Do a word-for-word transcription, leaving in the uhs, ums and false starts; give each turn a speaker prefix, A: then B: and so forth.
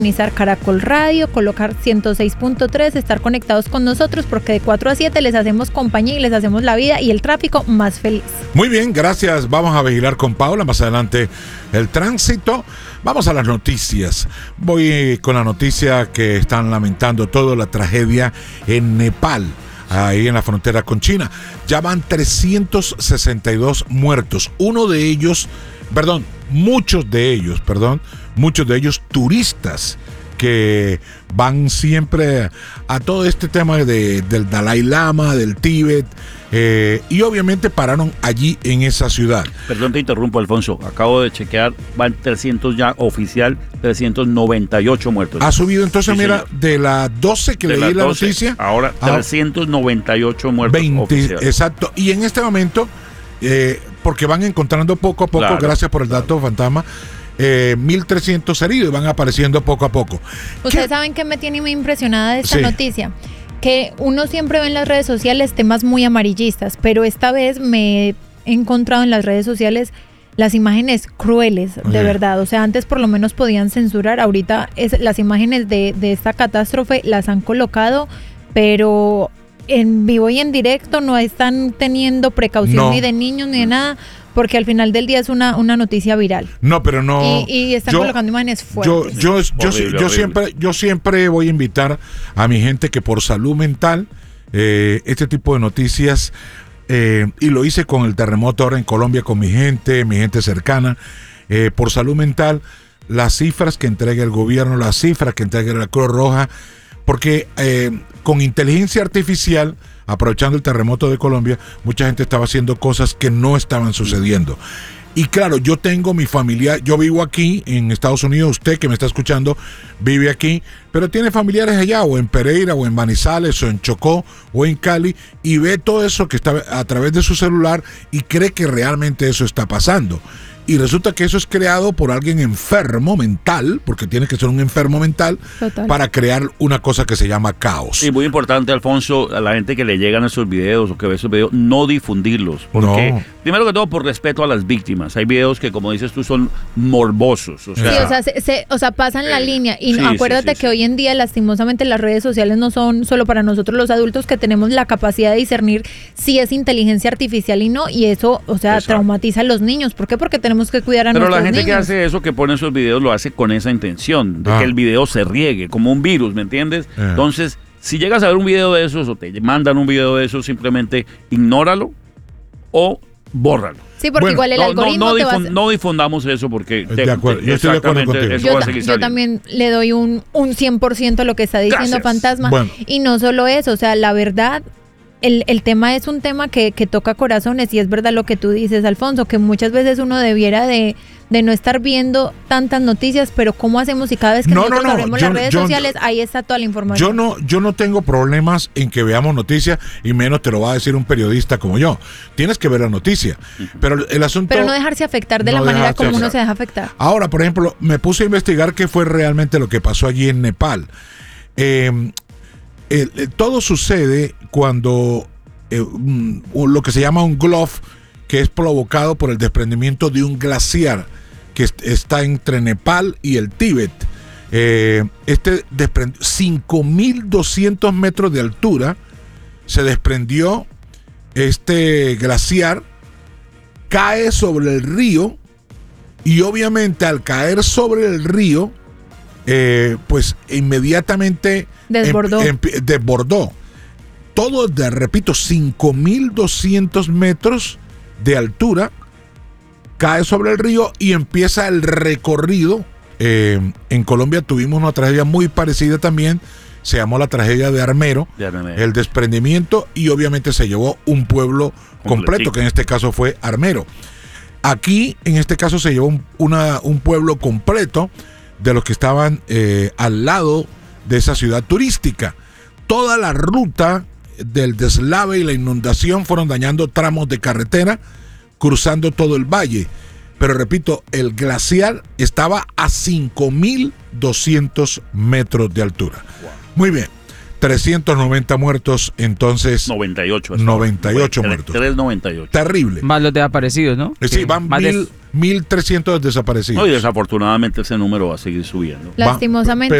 A: sintonizar Caracol Radio, colocar ciento seis punto tres, estar conectados con nosotros porque de cuatro a siete les hacemos compañía y les hacemos la vida y el tráfico más feliz.
B: Muy bien, gracias. Vamos a vigilar con Paula más adelante el tránsito. Vamos a las noticias. Voy con la noticia que están lamentando todo, la tragedia en Nepal, ahí en la frontera con China. Ya van trescientos sesenta y dos muertos. Uno de ellos, perdón, muchos de ellos, perdón, muchos de ellos turistas que van siempre a todo este tema de, del Dalai Lama, del Tíbet, eh, y obviamente pararon allí en esa ciudad.
C: Perdón, te interrumpo, Alfonso. Acabo de chequear, van trescientos ya oficial, trescientos noventa y ocho muertos.
B: Ha subido entonces,
C: sí,
B: mira,
C: señor.
B: de las doce que
C: de
B: leí la
C: doce,
B: noticia.
C: Ahora
B: a
C: trescientos noventa y ocho muertos
B: veinte,
C: oficiales.
B: exacto. Y en este momento, eh, porque van encontrando poco a poco,
C: Claro,
B: gracias por el dato,
C: claro.
B: Fantasma, Eh, mil trescientos heridos y van apareciendo poco a poco.
A: Ustedes
B: ¿Qué?
A: saben que me tiene muy impresionada de esta
B: Sí.
A: noticia, que uno siempre ve en las redes sociales temas muy amarillistas, pero esta vez me he encontrado en las redes sociales las imágenes crueles, de
B: Oye.
A: verdad. O sea, antes por lo menos podían censurar, ahorita es, las imágenes de, de esta catástrofe las han colocado, pero en vivo y en directo no están teniendo precaución
B: No.
A: ni de niños ni de nada, porque al final del día es una, una noticia viral.
B: No, pero no.
A: Y, y están
B: yo-
A: colocando imágenes
B: Yo,
A: fuertes.
B: yo, yo,
C: Horrible,
B: yo
C: horrible.
B: siempre, yo siempre voy a invitar a mi gente que por salud mental, eh, este tipo de noticias, eh, y lo hice con el terremoto ahora en Colombia, con mi gente, mi gente cercana, eh, por salud mental, las cifras que entrega el gobierno, las cifras que entrega la Cruz Roja, porque eh, con inteligencia artificial, aprovechando el terremoto de Colombia, mucha gente estaba haciendo cosas que no estaban sucediendo. Y claro, yo tengo mi familia, yo vivo aquí en Estados Unidos, usted que me está escuchando vive aquí, pero tiene familiares allá, o en Pereira, o en Manizales, o en Chocó, o en Cali, y ve todo eso que está a través de su celular y cree que realmente eso está pasando. Y resulta que eso es creado por alguien enfermo mental, porque tiene que ser un enfermo mental,
A: Total.
B: para crear una cosa que se llama caos.
C: Y muy importante, Alfonso, a la gente que le llegan esos videos o que ve esos videos, no difundirlos. Porque,
B: No.
C: primero que todo, por respeto a las víctimas. Hay videos que, como dices tú, son morbosos. O sea,
A: Sí, o sea, se, se- o sea, pasan la
C: Eh,
A: línea. Y
C: sí,
A: acuérdate
C: sí, sí,
A: que
C: sí.
A: hoy en día, lastimosamente, las redes sociales no son solo para nosotros los adultos que tenemos la capacidad de discernir si es inteligencia artificial y no. Y eso, o sea,
C: Exacto.
A: traumatiza a los niños. ¿Por qué? Porque tenemos que cuidar a
C: pero
A: nuestros
C: la gente
A: niños.
C: que hace eso, que pone esos videos, lo hace con esa intención, de
B: Ah.
C: que el video se riegue, como un virus, ¿me entiendes?
B: Eh.
C: Entonces, si llegas a ver un video de esos o te mandan un video de esos, simplemente ignóralo o bórralo.
A: Sí, porque
B: Bueno,
A: igual el
C: No, no,
A: algoritmo
C: no,
A: te va a
C: difun-
A: hacer-
C: no difundamos eso porque
B: De acuerdo, yo estoy de acuerdo
C: exactamente
B: contigo.
C: eso
A: Yo,
C: va a
A: ta-
C: seguir
A: yo
C: saliendo.
A: también le doy un, un cien por ciento a lo que está diciendo
C: Gracias.
A: Fantasma.
B: Bueno.
A: Y no solo eso, o sea, la verdad, el, el tema es un tema que, que toca corazones y es verdad lo que tú dices, Alfonso, que muchas veces uno debiera de, de no estar viendo tantas noticias, pero ¿cómo hacemos si cada vez que
B: No,
A: nosotros
B: no, no,
A: abrimos
B: yo-
A: las redes
B: yo-
A: sociales, ahí está toda la información?
B: Yo no, yo no tengo problemas en que veamos noticias, y menos te lo va a decir un periodista como yo. Tienes que ver la noticia. Pero el asunto.
A: Pero no dejarse afectar de la
B: no
A: manera
B: dejarse
A: como uno
B: afectar.
A: se deja afectar.
B: Ahora, por ejemplo, me puse a investigar qué fue realmente lo que pasó allí en Nepal. Eh, el- el- todo sucede cuando eh, un- un- lo que se llama un glove, que es provocado por el desprendimiento de un glaciar que est- está entre Nepal y el Tíbet. Eh, este desprendió cinco mil doscientos metros de altura, se desprendió este glaciar, cae sobre el río, y obviamente al caer sobre el río, eh, pues inmediatamente
A: Desbordó.
B: em- em- desbordó. Todo, de, repito, cinco mil doscientos metros de altura, cae sobre el río y empieza el recorrido. Eh, en Colombia tuvimos una tragedia muy parecida también, se llamó la tragedia de Armero,
C: De Armero.
B: el desprendimiento, y obviamente se llevó un pueblo completo,
C: Completico.
B: que en este caso fue Armero. Aquí, en este caso, se llevó un, una, un pueblo completo de los que estaban eh, al lado de esa ciudad turística. Toda la ruta del deslave y la inundación fueron dañando tramos de carretera, cruzando todo el valle. Pero repito, el glaciar estaba a cinco mil doscientos metros de altura. Muy bien, trescientos noventa muertos, entonces
C: noventa y ocho. hasta
B: noventa y ocho
C: ahora.
B: muertos.
C: trescientos noventa y ocho.
B: Terrible.
D: Más los desaparecidos, ¿no?
B: Sí, van
D: Más de-
B: mil, mil trescientos desaparecidos.
C: No, y desafortunadamente ese número va a seguir subiendo.
A: Lastimosamente.